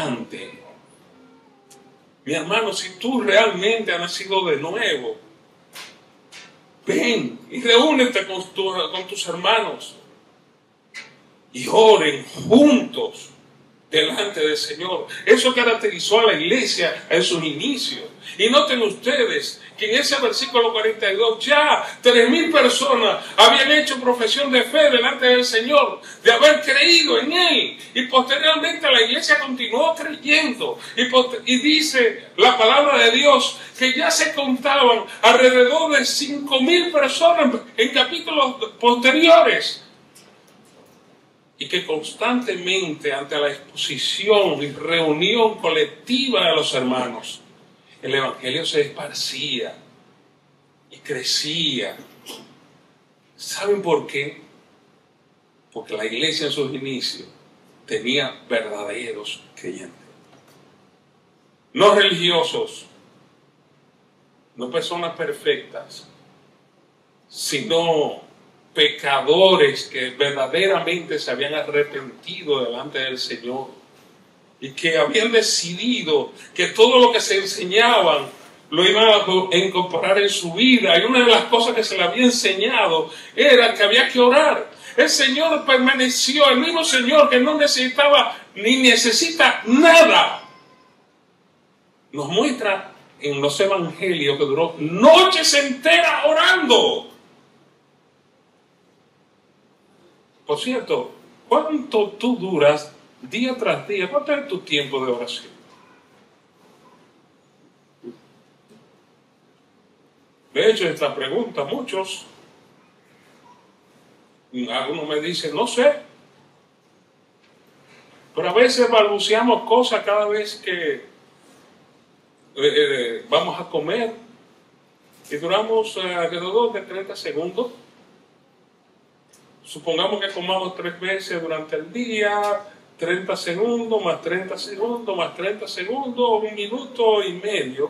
constante. Mi hermano, si tú realmente has nacido de nuevo, ven y reúnete con tus hermanos y oren juntos delante del Señor. Eso caracterizó a la iglesia en sus inicios. Y noten ustedes que en ese versículo 42 ya 3,000 personas habían hecho profesión de fe delante del Señor, de haber creído en Él. Y posteriormente la iglesia continuó creyendo. Y dice la palabra de Dios que ya se contaban alrededor de 5,000 personas en capítulos posteriores. Y que constantemente ante la exposición y reunión colectiva de los hermanos, el evangelio se esparcía y crecía. ¿Saben por qué? Porque la iglesia en sus inicios tenía verdaderos creyentes. No religiosos, no personas perfectas, sino pecadores que verdaderamente se habían arrepentido delante del Señor y que habían decidido que todo lo que se enseñaban lo iban a incorporar en su vida. Y una de las cosas que se le había enseñado era que había que orar. El Señor permaneció, el mismo Señor que no necesitaba ni necesita nada. Nos muestra en los evangelios que duró noches enteras orando. Por cierto, ¿cuánto tú duras día tras día? ¿Cuánto es tu tiempo de oración? De hecho, esta pregunta, muchos, algunos me dicen, no sé. Pero a veces balbuceamos cosas cada vez que vamos a comer y duramos alrededor de 30 segundos. Supongamos que comamos 3 veces durante el día, 30 segundos, más 30 segundos, más 30 segundos, 1 minuto y medio.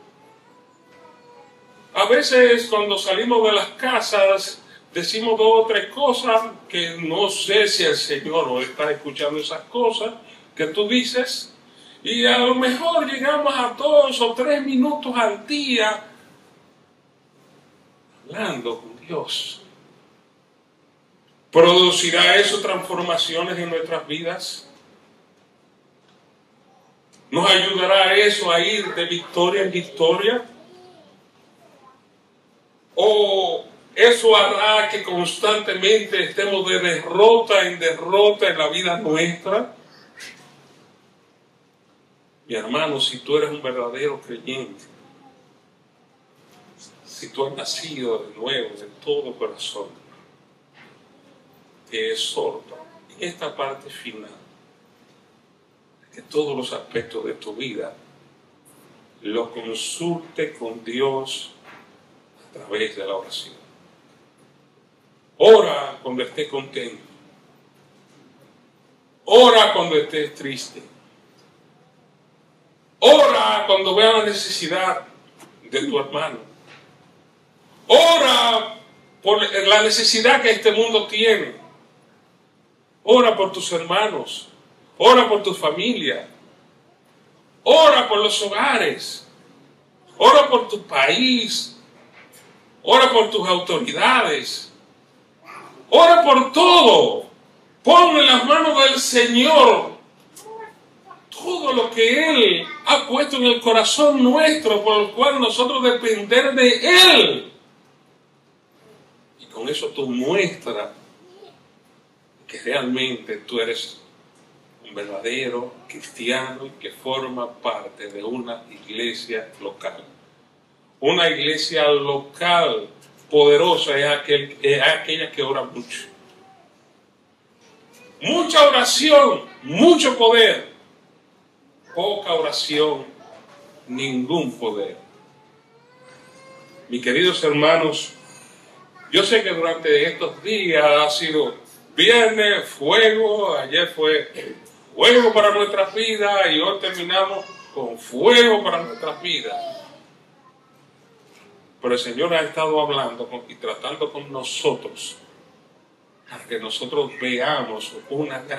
A veces cuando salimos de las casas decimos 2 o 3 cosas que no sé si el Señor nos está escuchando esas cosas que tú dices. Y a lo mejor llegamos a 2 o 3 minutos al día hablando con Dios. ¿Producirá eso transformaciones en nuestras vidas? ¿Nos ayudará eso a ir de victoria en victoria? ¿O eso hará que constantemente estemos de derrota en derrota en la vida nuestra? Mi hermano, si tú eres un verdadero creyente, si tú has nacido de nuevo, de todo corazón, te exhorto en esta parte final que todos los aspectos de tu vida lo consulte con Dios a través de la oración. Ora cuando estés contento. Ora cuando estés triste. Ora cuando veas la necesidad de tu hermano. Ora por la necesidad que este mundo tiene. Ora por tus hermanos, ora por tu familia, ora por los hogares, ora por tu país, ora por tus autoridades, ora por todo. Pon en las manos del Señor todo lo que Él ha puesto en el corazón nuestro, por el cual nosotros depender de Él. Y con eso tú muestras que realmente tú eres un verdadero cristiano y que forma parte de una iglesia local. Una iglesia local poderosa es aquella que ora mucho. Mucha oración, mucho poder. Poca oración, ningún poder. Mis queridos hermanos, yo sé que durante estos días ha sido viernes, fuego, ayer fue fuego para nuestras vidas y hoy terminamos con fuego para nuestras vidas. Pero el Señor ha estado hablando y tratando con nosotros para que nosotros veamos una gran